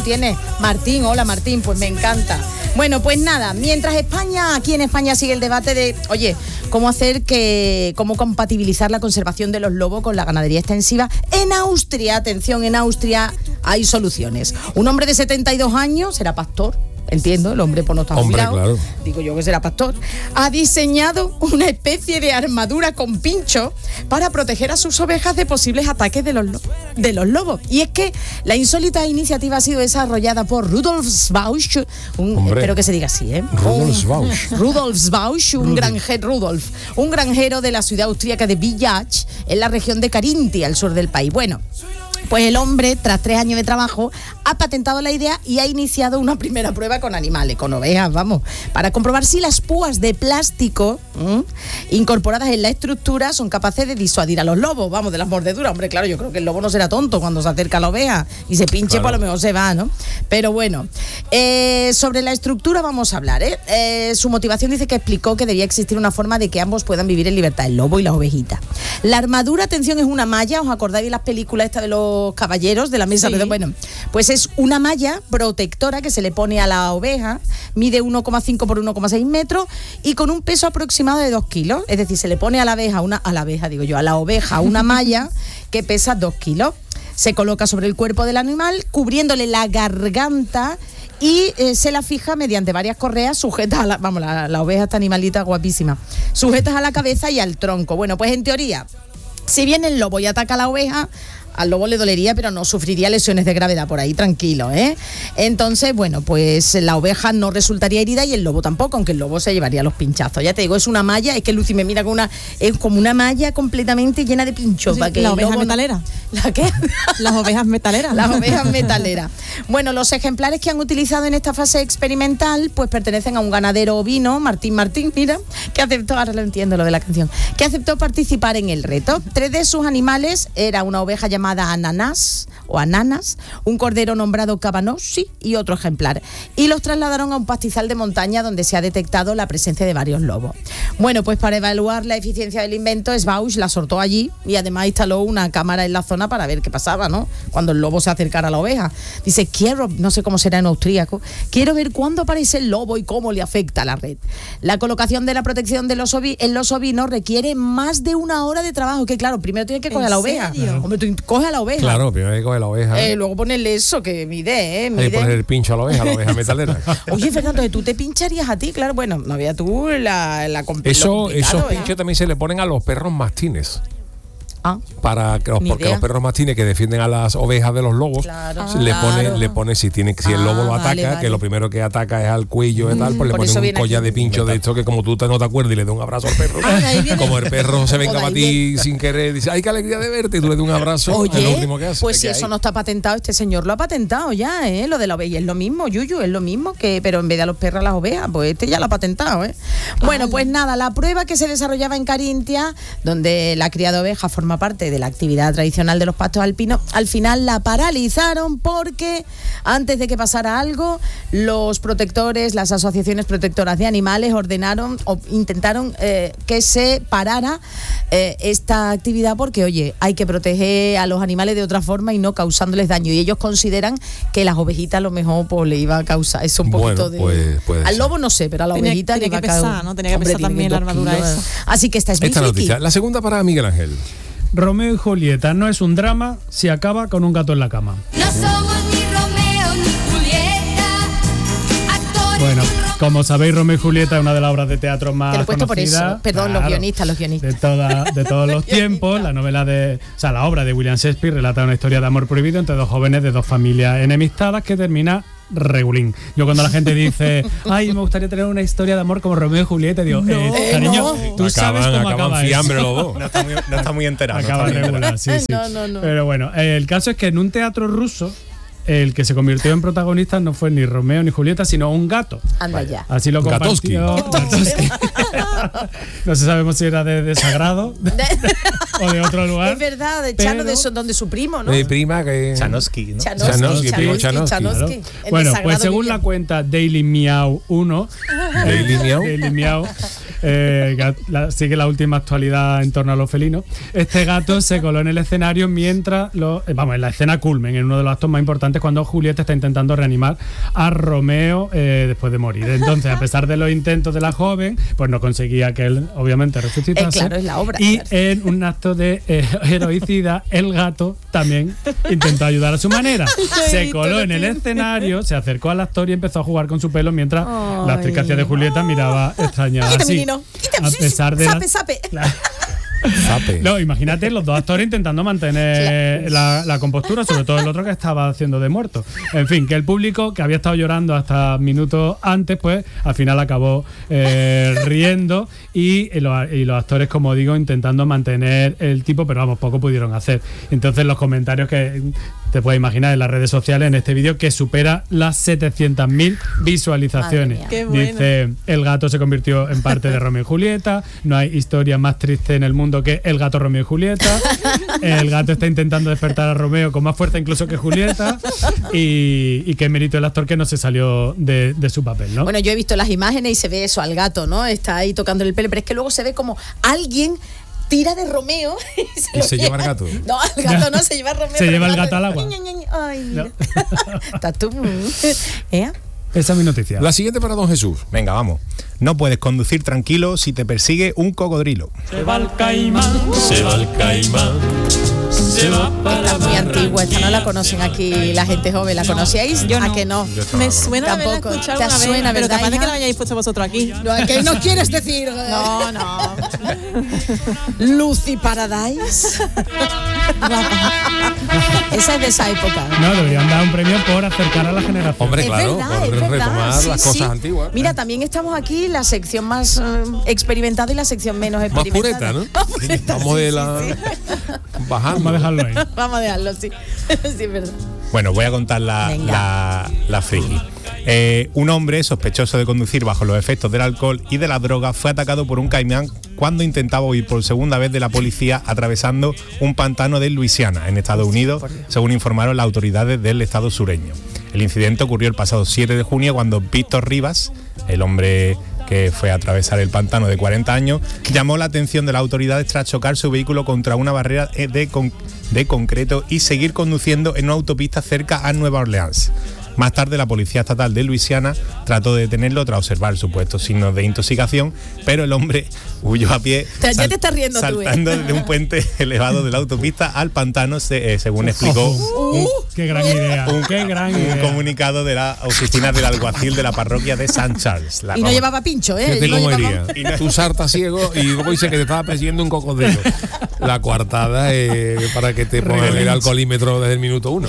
¿cómo tienes? Martín, hola Martín, pues me encanta. Bueno, pues nada, mientras aquí en España sigue el debate de, oye, cómo compatibilizar la conservación de los lobos con la ganadería extensiva. En Austria, atención, en Austria hay soluciones. Un hombre de 72 años, será pastor, entiendo, el hombre pues no está jubilado, claro. Digo yo que será pastor, ha diseñado una especie de armadura con pincho para proteger a sus ovejas de posibles ataques de los lobos. Y es que la insólita iniciativa ha sido desarrollada por Rudolf Sbausch, espero que se diga así, Rudolf Sbausch, un granjero de la ciudad austríaca de Villach, en la región de Carintia, al sur del país. Bueno, pues el hombre, tras 3 años de trabajo, ha patentado la idea y ha iniciado una primera prueba con animales, con ovejas, para comprobar si las púas de plástico incorporadas en la estructura son capaces de disuadir a los lobos, de las mordeduras. Hombre, claro, yo creo que el lobo no será tonto cuando se acerca a la oveja y se pinche, claro. Pues a lo mejor se va, ¿no? Pero bueno, sobre la estructura vamos a hablar, Su motivación dice que explicó que debía existir una forma de que ambos puedan vivir en libertad, el lobo y las ovejitas. La armadura, atención, es una malla, ¿os acordáis de las películas estas de los caballeros de la mesa? Sí. Bueno, pues es una malla protectora que se le pone a la oveja, mide 1,5 por 1,6 metros y con un peso aproximado de 2 kilos. Es decir, se le pone a la oveja una malla que pesa 2 kilos. Se coloca sobre el cuerpo del animal, cubriéndole la garganta y se la fija mediante varias correas sujetas a la oveja, esta animalita guapísima, sujetas a la cabeza y al tronco. Bueno, pues en teoría, si viene el lobo y ataca a la oveja, al lobo le dolería, pero no sufriría lesiones de gravedad, por ahí tranquilo, Entonces, bueno, pues la oveja no resultaría herida y el lobo tampoco, aunque el lobo se llevaría los pinchazos. Ya te digo, es una malla, es que Lucy me mira es como una malla completamente llena de pinchos. Sí, ¿la oveja metalera? ¿La qué? Las ovejas metaleras. Las ovejas metaleras. Bueno, los ejemplares que han utilizado en esta fase experimental, pues pertenecen a un ganadero ovino, Martín, mira, que aceptó, ahora lo entiendo lo de la canción, que aceptó participar en el reto. 3 de sus animales era una oveja llamada Ananas, un cordero nombrado Cabanossi y otro ejemplar. Y los trasladaron a un pastizal de montaña donde se ha detectado la presencia de varios lobos. Bueno, pues para evaluar la eficiencia del invento, Sbausch la soltó allí y además instaló una cámara en la zona para ver qué pasaba, ¿no? Cuando el lobo se acercara a la oveja. Dice, no sé cómo será en austríaco, quiero ver cuándo aparece el lobo y cómo le afecta a la red. La colocación de la protección de en los ovinos requiere más de 1 hora de trabajo, que claro, primero tiene que coger a la oveja. Hombre, tú coges a la oveja. Claro, primero hay que coger la oveja. Luego ponerle eso, que mide. Hay que poner el pincho a la oveja metalera. Oye, Fernando, ¿tú te pincharías a ti? Claro, bueno, no había tú la esos pinchos también se le ponen a los perros mastines. Porque los perros mastines que defienden a las ovejas de los lobos, claro. le pone si el lobo lo ataca, vale. Que lo primero que ataca es al cuello y tal, pues le pone un collar de pincho de esto que como tú no te acuerdas y le das un abrazo al perro. Como el perro se venga para ti sin querer, dice, ¡ay, qué alegría de verte! Y tú le das un abrazo. Oye, es lo último que hace. Pues si eso no está patentado, este señor lo ha patentado ya, lo de la oveja. Es lo mismo, Yuyu, es lo mismo, pero en vez de a los perros a las ovejas, pues este ya lo ha patentado, Bueno, pues nada, la prueba que se desarrollaba en Carintia, donde la cría de ovejas forma parte de la actividad tradicional de los pastos alpinos, al final la paralizaron porque antes de que pasara algo, los protectores, las asociaciones protectoras de animales ordenaron o intentaron que se parara esta actividad porque, oye, hay que proteger a los animales de otra forma y no causándoles daño. Y ellos consideran que las ovejitas a lo mejor pues, le iba a causar eso un poquito de... Al lobo no sé, pero a la ovejita le iba a causar... Tenía que pesar también la armadura esa. Así que esta es esta noticia. La segunda para Miguel Ángel. Romeo y Julieta no es un drama si acaba con un gato en la cama. No somos ni Romeo ni Julieta, actores. Bueno, como sabéis, Romeo y Julieta es una de las obras de teatro más conocidas. Te lo he puesto por eso. Perdón, claro, los guionistas. De todos los tiempos. La obra de William Shakespeare relata una historia de amor prohibido entre 2 jóvenes de 2 familias enemistadas que termina regulín. Yo cuando la gente dice, ay, me gustaría tener una historia de amor como Romeo y Julieta, digo, cariño, tú sabes cómo acaba fiambre los dos. No está muy enterado. Acaba regular, sí. No. Pero bueno, el caso es que en un teatro ruso, el que se convirtió en protagonista no fue ni Romeo ni Julieta, sino un gato. Anda ya. Así lo compartió. Gatowski. No se sabemos si era de Sagrado o de otro lugar. Es verdad, de Chano, donde su primo, ¿no? De prima que... Chanovsky, ¿no? Chanovsky. Bueno, pues según la cuenta Daily Meow 1, Daily Meow, Sigue la última actualidad en torno a los felinos. Este gato se coló en el escenario mientras en la escena culmen, en uno de los actos más importantes, cuando Julieta está intentando reanimar a Romeo después de morir. Entonces, a pesar de los intentos de la joven, pues no conseguía que él, obviamente, resucitase. Claro, es la obra. Y en un acto de heroicidad, el gato también intentó ayudar a su manera. Se coló en el escenario, se acercó al actor y empezó a jugar con su pelo mientras la actriz que hacía de Julieta miraba extrañada. Así, a pesar de sape. Claro. No, imagínate los dos actores intentando mantener la compostura, sobre todo el otro que estaba haciendo de muerto. En fin, que el público, que había estado llorando hasta minutos antes, pues al final acabó riendo y los actores, como digo, intentando mantener el tipo, pero vamos, poco pudieron hacer. Entonces los comentarios que te puedes imaginar en las redes sociales en este vídeo, que supera las 700.000 visualizaciones. Dice, el gato se convirtió en parte de Romeo y Julieta, no hay historia más triste en el mundo que el gato Romeo y Julieta, el gato está intentando despertar a Romeo con más fuerza incluso que Julieta, y qué mérito el actor que no se salió de su papel, ¿no? Bueno, yo he visto las imágenes y se ve eso al gato, ¿no? Está ahí tocando el pelo, pero es que luego se ve como alguien tira de Romeo y se lleva al gato. No, al gato no, se lleva a Romeo. Se lleva el gato al agua. Ay, mira. Estás tú. Esa es mi noticia. La siguiente para don Jesús. Venga, vamos. No puedes conducir tranquilo si te persigue un cocodrilo. Se va el caimán, se va el caimán, se va para Esta es muy antigua, esta no la conocen aquí la gente joven. ¿La conocíais? Yo no. ¿A que no? Me suena Tampoco. haberla escuchado ¿Te alguna suena, vez, pero verdad, capaz de que hija? la hayáis puesto vosotros aquí. No, ¿qué no quieres decir? No. Lucy Paradise. Esa es de esa época. No, deberían dar un premio por acercar a la generación. Hombre, Es claro, verdad, por es verdad. retomar Sí, las sí. cosas antiguas. Mira, también estamos aquí la sección más experimentada y la sección menos Más experimentada. pureta, ¿no? Más pureta, Vamos sí, de sí, la... sí. Bajando. Vamos a dejarlo ahí. Vamos a dejarlo, sí. Sí, es verdad. Bueno, voy a contar Venga. la friki. Un hombre sospechoso de conducir bajo los efectos del alcohol y de la droga fue atacado por un caimán cuando intentaba huir por segunda vez de la policía atravesando un pantano de Luisiana, en Estados Unidos, según informaron las autoridades del estado sureño. El incidente ocurrió el pasado 7 de junio cuando Víctor Rivas, el hombre que fue a atravesar el pantano de 40 años, llamó la atención de las autoridades tras chocar su vehículo contra una barrera de concreto y seguir conduciendo en una autopista cerca a Nueva Orleans. Más tarde, la Policía Estatal de Luisiana trató de detenerlo tras observar supuestos signos de intoxicación, pero el hombre huyó a pie, Ya te estás riendo tú, saltando desde un puente elevado de la autopista al pantano, según explicó ¡Qué gran idea! ¡Qué gran un idea! comunicado de la oficina del alguacil de la parroquia de St. Charles. Y no llevaba pincho, ¿eh? Fíjate No cómo llevaba- iría. Tú sartas ciego y luego dice que te estaba persiguiendo un cocodrilo. La coartada para que te pongan el alcoholímetro desde el minuto 1.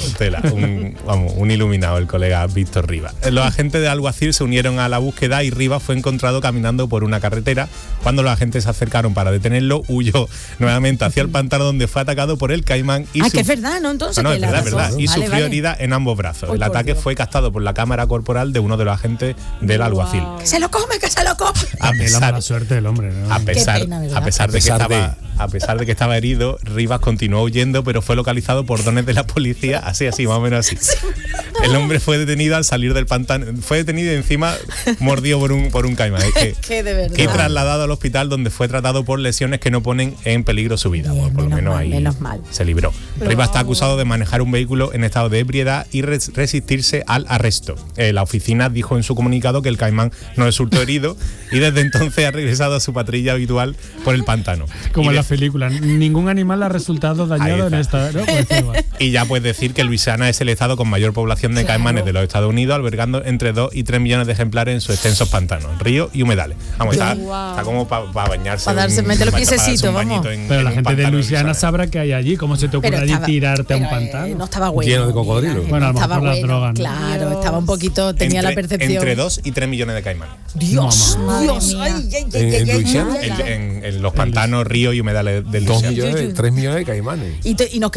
Un iluminado, el colega Víctor Rivas. Los agentes de alguacil se unieron a la búsqueda y Rivas fue encontrado caminando por una carretera. Cuando los agentes se acercaron para detenerlo, huyó nuevamente hacia el pantano donde fue atacado por el caimán y que es verdad, ¿no? Entonces, No, que es la verdad, razón. verdad. Y Vale, sufrió vale. heridas en ambos brazos. Uy, El por ataque Dios. fue captado por la cámara corporal de uno de los agentes del alguacil. Que se lo come, que se lo come. A También la pesar, mala suerte del hombre, ¿no? a pesar, pena, ¿verdad? a pesar de que estaba herido, Rivas continuó huyendo, pero fue localizado por dones de la policía, así, más o menos así. El hombre fue detenido al salir del pantano, fue detenido y encima mordido por un caimán. Que de verdad. Y trasladado al hospital donde fue tratado por lesiones que no ponen en peligro su vida. Bien, Por lo menos menos mal, ahí menos mal. se libró. Rivas está acusado de manejar un vehículo en estado de ebriedad y resistirse al arresto. La oficina dijo en su comunicado que el caimán no resultó herido y desde entonces ha regresado a su patrulla habitual por el pantano. Como Y en de- la película. Ningún animal ha resultado dañado en Ahí esta. está. ¿No? Pues igual. Y ya puedes decir que Luisiana es el estado con mayor población de caimanes de los Estados Unidos, albergando entre 2 y 3 millones de ejemplares en sus extensos pantanos, ríos y humedales. Vamos, está como para bañarse. Pa' darse- meter los piececitos, vamos. Pero la gente de Luisiana sabrá que hay allí. ¿Cómo se te ocurre allí tirarte a un pero, pantano? no estaba bueno. Lleno de cocodrilos. Mira, Bueno, a lo no estaba mejor las bueno. drogas, ¿no? Claro, estaba un poquito, tenía la percepción. Entre 2 y 3 millones de caimanes. Dios, Madre Dios. mía. Ay, ay, ¿En ay, ay, Luisiana? ay, ay. En los pantanos, ríos y humedales del 2 Luisiana. millones, 3 millones de caimanes. Y nos